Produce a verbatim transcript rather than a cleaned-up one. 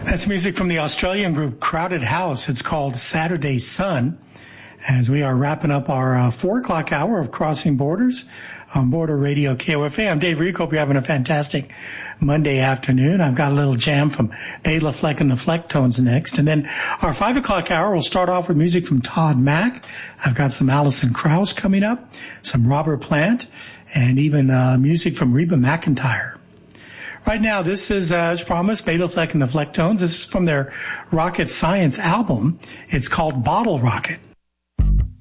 That's music from the Australian group Crowded House. It's called Saturday Sun. As we are wrapping up our uh, four o'clock hour of Crossing Borders on Border Radio K O F A. I'm Dave Rico. Hope you're having a fantastic Monday afternoon. I've got a little jam from Bela Fleck and the Flecktones next. And then our five o'clock hour will start off with music from Todd Mack. I've got some Alison Krauss coming up, some Robert Plant, and even uh, music from Reba McEntire. Right now, this is, uh, as promised, Bela Fleck and the Flecktones. This is from their Rocket Science album. It's called Bottle Rocket.